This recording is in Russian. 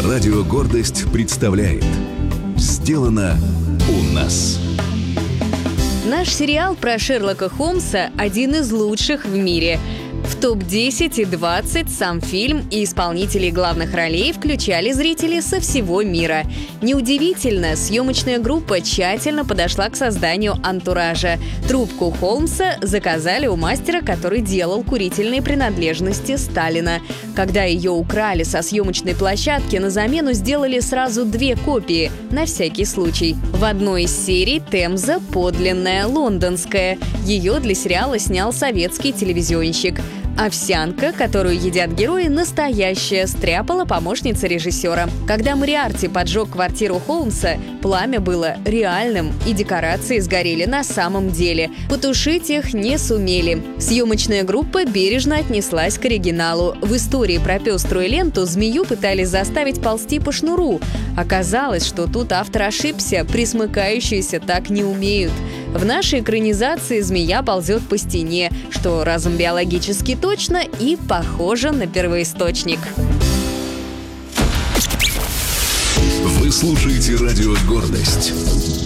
Радио «Гордость» представляет «Сделано у нас». Наш сериал про Шерлока Холмса один из лучших в мире. В топ-10 и 20 сам фильм и исполнителей главных ролей включали зрители со всего мира. Неудивительно, съемочная группа тщательно подошла к созданию антуража. Трубку Холмса заказали у мастера, который делал курительные принадлежности Сталина. Когда ее украли со съемочной площадки, на замену сделали сразу 2 копии, на всякий случай. В одной из серий Темза подлинная, лондонская. Ее для сериала снял советский телевизионщик. Овсянка, которую едят герои, настоящая, стряпала помощница режиссера. Когда Мориарти поджег квартиру Холмса, пламя было реальным, и декорации сгорели на самом деле. Потушить их не сумели. Съемочная группа бережно отнеслась к оригиналу. В истории про пеструю ленту змею пытались заставить ползти по шнуру. Оказалось, что тут автор ошибся, присмыкающиеся так не умеют. В нашей экранизации змея ползет по стене, что разом биологически точно и похоже на первоисточник. Вы слушаете радио «Гордость».